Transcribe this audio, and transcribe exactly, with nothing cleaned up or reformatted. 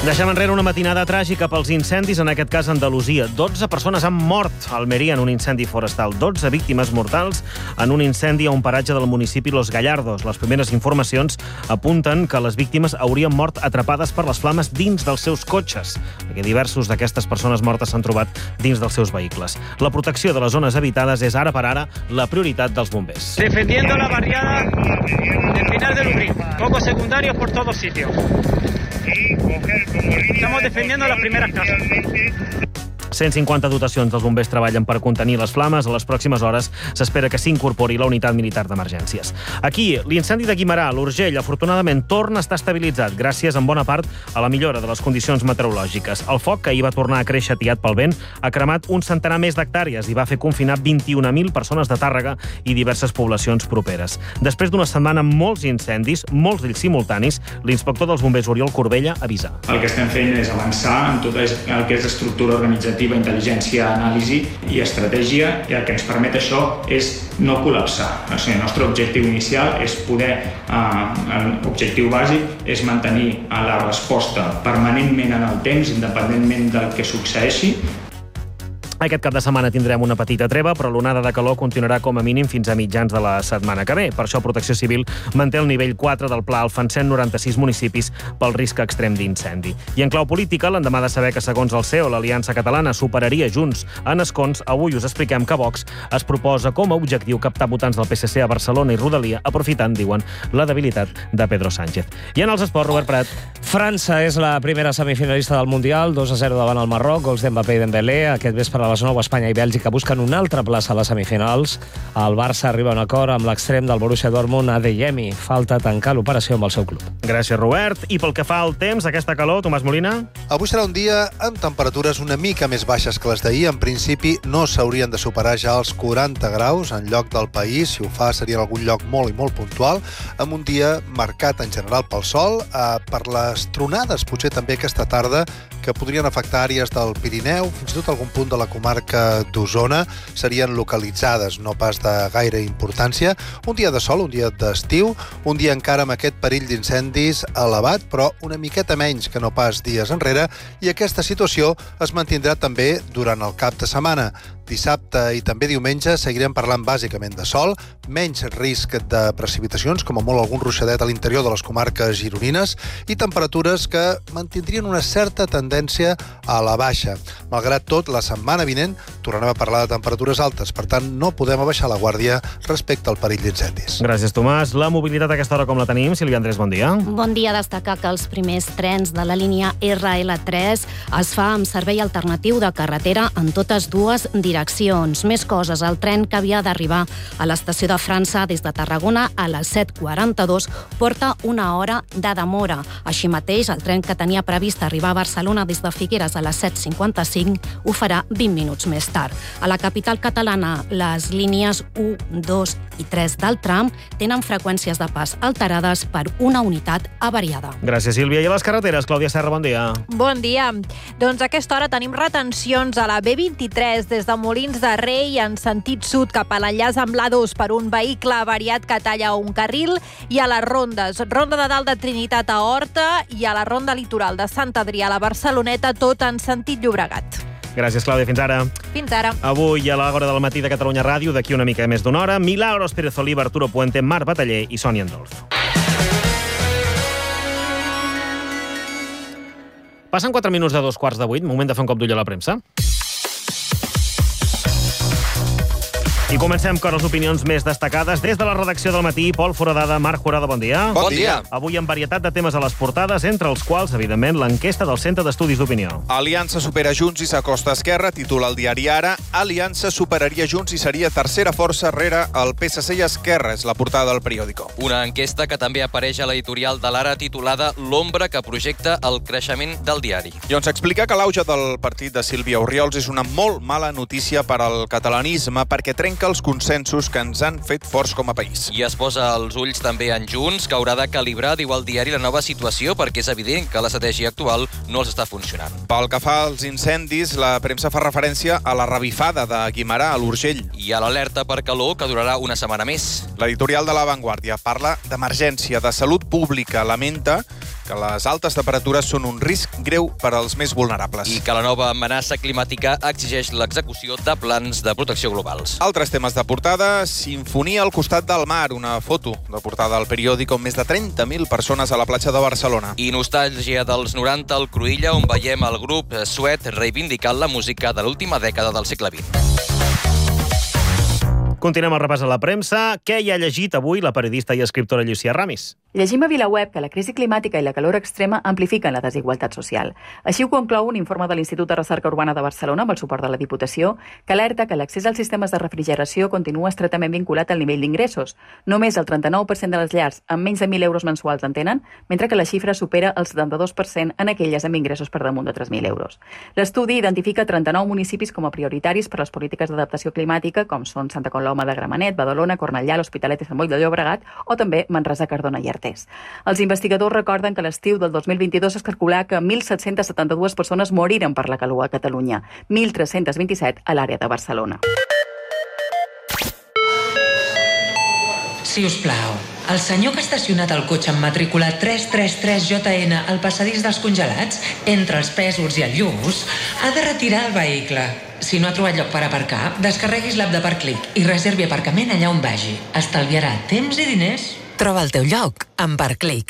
Deixem enrere una matinada tràgica pels incendis, en aquest cas a Andalusia. dotze persones han mort a Almeria en un incendi forestal. dotze víctimes mortals en un incendi a un paratge del municipi Los Gallardos. Les primeres informacions apunten que les víctimes haurien mort atrapades per les flames dins dels seus cotxes, perquè diversos d'aquestes persones mortes s'han trobat dins dels seus vehicles. La protecció de les zones habitades és ara per ara la prioritat dels bombers. Defendiendo la barriada del final del Ubrí. Focos secundarios por todos sitios. Estamos defendiendo las primeras casas. cent cinquanta dotacions dels bombers treballen per contenir les flames. A les pròximes hores s'espera que s'incorpori la unitat militar d'emergències. Aquí, l'incendi de Guimerà, l'Urgell, afortunadament torna a estar estabilitzat gràcies en bona part a la millora de les condicions meteorològiques. El foc, que ahir va tornar a créixer atiat pel vent, ha cremat un centenar més d'hectàrees i va fer confinar vint-i-una mil persones de Tàrrega i diverses poblacions properes. Després d'una setmana amb molts incendis, molts d'ells simultanis, l'inspector dels bombers Oriol Corbella avisa. El que estem fent és avançar en tot el que és estructura organitzativa, intel·ligència, anàlisi i estratègia, i el que ens permet això és no col·lapsar. O sigui, el nostre objectiu inicial és poder, eh, l'objectiu bàsic és mantenir la resposta permanentment en el temps, independentment del que succeeixi. Aquest cap de setmana tindrem una petita treva, però l'onada de calor continuarà com a mínim fins a mitjans de la setmana que ve. Per això Protecció Civil manté el nivell quatre del pla Alfa en cent noranta-sis municipis pel risc extrem d'incendi. I en clau política, l'endemà de saber que, segons el C E O, l'Aliança Catalana superaria Junts en escons, avui us expliquem que Vox es proposa com a objectiu captar votants del P S C a Barcelona i Rodalia, aprofitant, diuen, la debilitat de Pedro Sánchez. I en els esports, Robert Prat. França és la primera semifinalista del Mundial, dos a zero davant el Marroc, gols d'Mbappé i Dembélé. Aquest vespre les nou, Espanya i Bèlgica busquen una altra plaça a les semifinals. El Barça arriba a un acord amb l'extrem del Borussia Dortmund, Adeyemi. Falta tancar l'operació amb el seu club. Gràcies, Robert. I pel que fa al temps, aquesta calor, Tomàs Molina? Avui serà un dia amb temperatures una mica més baixes que les d'ahir. En principi no s'haurien de superar ja els quaranta graus en lloc del país. Si ho fa seria en algun lloc molt i molt puntual, amb un dia marcat en general pel sol, eh, per les tronades, potser també aquesta tarda, que podrien afectar àrees del Pirineu, fins i tot algun punt de la comarca d'Osona, serien localitzades, no pas de gaire importància. Un dia de sol, un dia d'estiu, un dia encara amb aquest perill d'incendis elevat, però una miqueta menys que no pas dies enrere, i aquesta situació es mantindrà també durant el cap de setmana. Dissabte i també diumenge seguirem parlant bàsicament de sol, menys risc de precipitacions, com a molt algun ruixadet a l'interior de les comarques gironines, i temperatures que mantindrien una certa tendència a la baixa. Malgrat tot, la setmana vinent tornarem a parlar de temperatures altes, per tant, no podem abaixar la guàrdia respecte al perill d'incendis. Gràcies, Tomàs. La mobilitat a aquesta hora com la tenim? Sílvia Andrés, bon dia. Bon dia. Destacar que els primers trens de la línia R L tres es fa amb servei alternatiu de carretera en totes dues direccions. Més coses. El tren que havia d'arribar a l'estació de França des de Tarragona a les set quaranta-dos porta una hora de demora. Així mateix, el tren que tenia previst arribar a Barcelona des de Figueres a les set cinquanta-cinc ho farà vint minuts més tard. A la capital catalana, les línies u, dos i tres del tram tenen freqüències de pas alterades per una unitat avariada. Gràcies, Sílvia. I a les carreteres, Clàudia Serra, bon dia. Bon dia. Doncs a aquesta hora tenim retencions a la B vint-i-tres des de Molins de Rei en sentit sud cap a l'enllaç amb l'A dos per un vehicle avariat que talla un carril, i a les rondes. Ronda de Dalt de Trinitat a Horta i a la ronda litoral de Sant Adrià a la Barceloneta, tot en sentit Llobregat. Gràcies, Clàudia. Fins ara. Fins ara. Avui, a l'hora del matí de Catalunya Ràdio, d'aquí una mica més d'una hora, Milagros Pérez Oliva, Arturo Puente, Marc Bataller i Sònia Endolf. Passen quatre minuts de dos quarts de vuit, moment de fer un cop d'ull a la premsa. I comencem amb les opinions més destacades des de la redacció del matí. Pol Foradada, Marc Jurado, bon dia. Bon dia. Avui amb varietat de temes a les portades, entre els quals, evidentment, l'enquesta del Centre d'Estudis d'Opinió. Aliança supera Junts i s'acosta a Esquerra, titula el diari Ara. Aliança superaria Junts i seria tercera força rere el P S C i Esquerra, és la portada del periòdico. Una enquesta que també apareix a l'editorial de l'Ara titulada L'ombra que projecta el creixement del diari. I on s'explica que l'auge del partit de Sílvia Orriols és una molt mala notícia per al catalanisme perquè trenca els consensos que ens han fet forts com a país. I es posa els ulls també en Junts, que haurà de calibrar, diu el diari, la nova situació, perquè és evident que l'estratègia actual no els està funcionant. Pel que fa als incendis, la premsa fa referència a la revifada de Guimerà, a l'Urgell. I a l'alerta per calor, que durarà una setmana més. L'editorial de La Vanguardia parla d'emergència, de salut pública, lamenta que les altes temperatures són un risc greu per als més vulnerables. I que la nova amenaça climàtica exigeix l'execució de plans de protecció globals. Altres temes de portada, Sinfonia al costat del mar, una foto de portada al periòdic amb més de trenta mil persones a la platja de Barcelona. I nostàlgia dels noranta al Cruïlla, on veiem el grup suec reivindicant la música de l'última dècada del segle vint. Continuem el repàs a la premsa. Què hi ha llegit avui la periodista i escriptora Llucia Ramis? Llegim a VilaWeb que la crisi climàtica i la calor extrema amplifiquen la desigualtat social. Així ho conclou un informe de l'Institut de Recerca Urbana de Barcelona amb el suport de la Diputació, que alerta que l'accés als sistemes de refrigeració continua estretament vinculat al nivell d'ingressos. Només el trenta-nou per cent de les llars amb menys de mil euros mensuals en tenen, mentre que la xifra supera el setanta-dos per cent en aquelles amb ingressos per damunt de tres mil euros. L'estudi identifica trenta-nou municipis com a prioritaris per les polítiques d'adaptació climàtica, com són Santa Coloma de Gramenet, Badalona, Cornellà, l'Hospitalet i Sant Boi de Llobregat, o també Manresa, Cardona i Artés. Els investigadors recorden que l'estiu del dos mil vint-i-dos es calculà que mil set-cents setanta-dues persones moriren per la calor a Catalunya, mil tres-cents vint-i-set a l'àrea de Barcelona. Si us plau, el senyor que ha estacionat el cotxe amb matrícula tres tres tres J N al passadís dels congelats, entre els Pèsols i el Lluç, ha de retirar el vehicle. Si no ha trobat lloc per aparcar, descarreguis l'app de Parclic i reservi aparcament allà on vagi. Estalviarà temps i diners. Troba el teu lloc amb Parclic.